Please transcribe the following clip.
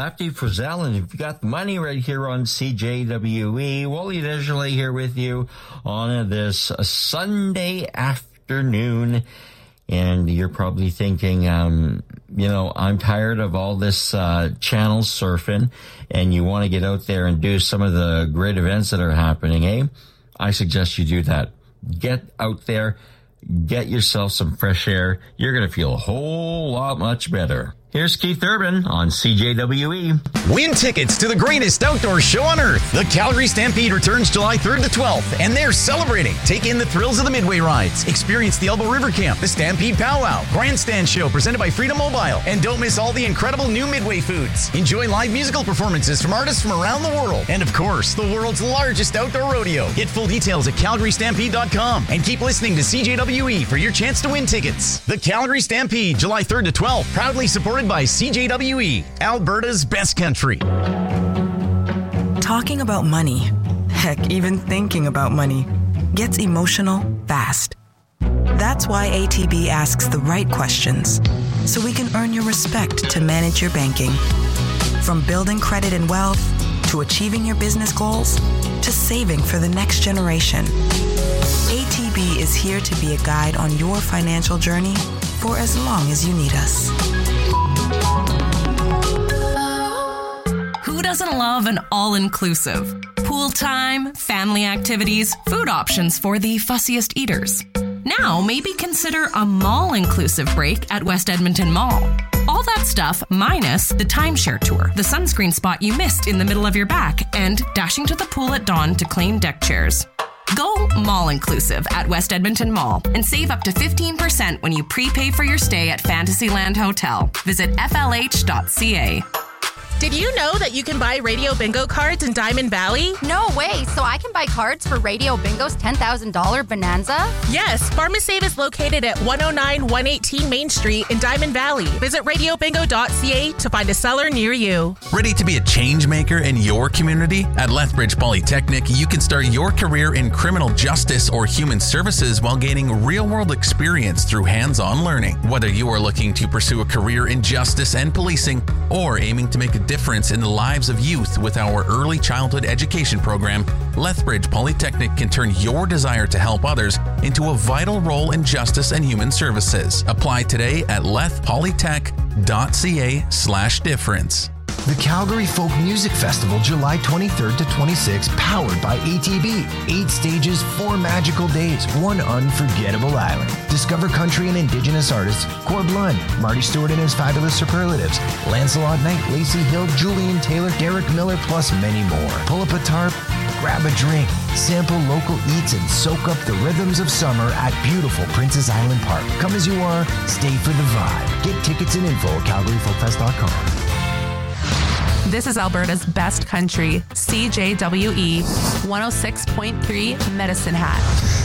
Lefty Frizzell, and you've got the money right here on CJWE. Wally Desjardins here with you on this Sunday afternoon. And you're probably thinking, I'm tired of all this channel surfing, and you want to get out there and do some of the great events that are happening, eh? I suggest you do that. Get out there, get yourself some fresh air. You're going to feel a whole lot much better. Here's Keith Urban on CJWE. Win tickets to the greatest outdoor show on earth. The Calgary Stampede returns July 3rd to 12th, and they're celebrating. Take in the thrills of the Midway rides. Experience the Elbow River Camp, the Stampede Powwow, Grandstand Show presented by Freedom Mobile, and don't miss all the incredible new Midway foods. Enjoy live musical performances from artists from around the world, and of course, the world's largest outdoor rodeo. Get full details at calgarystampede.com, and keep listening to CJWE for your chance to win tickets. The Calgary Stampede, July 3rd to 12th, proudly supported by CJWE, Alberta's best country. Talking about money, heck, even thinking about money, gets emotional fast. That's why ATB asks the right questions, so we can earn your respect to manage your banking. From building credit and wealth, to achieving your business goals, to saving for the next generation. ATB is here to be a guide on your financial journey for as long as you need us. Who doesn't love an all-inclusive? Pool time, family activities, food options for the fussiest eaters. Now, maybe consider a mall-inclusive break at West Edmonton Mall. All that stuff minus the timeshare tour, the sunscreen spot you missed in the middle of your back, and dashing to the pool at dawn to claim deck chairs. Go mall-inclusive at West Edmonton Mall and save up to 15% when you prepay for your stay at Fantasyland Hotel. Visit flh.ca. Did you know that you can buy Radio Bingo cards in Diamond Valley? No way. So I can buy cards for Radio Bingo's $10,000 Bonanza? Yes. PharmaSave is located at 109-118 Main Street in Diamond Valley. Visit radiobingo.ca to find a seller near you. Ready to be a change maker in your community? At Lethbridge Polytechnic, you can start your career in criminal justice or human services while gaining real-world experience through hands-on learning. Whether you are looking to pursue a career in justice and policing or aiming to make a difference in the lives of youth with our early childhood education program, Lethbridge Polytechnic can turn your desire to help others into a vital role in justice and human services. Apply today at lethpolytech.ca/difference. The Calgary Folk Music Festival, July 23rd to 26th, powered by ATB. 8 stages, 4 magical days, 1 unforgettable island. Discover country and indigenous artists Corb Lund, Marty Stewart and his fabulous superlatives, Lancelot Knight, Lacey Hill, Julian Taylor, Derek Miller, plus many more. Pull up a tarp, grab a drink, sample local eats, and soak up the rhythms of summer at beautiful Princess Island Park. Come as you are, stay for the vibe. Get tickets and info at calgaryfolkfest.com. This is Alberta's best country, CJWE 106.3 Medicine Hat.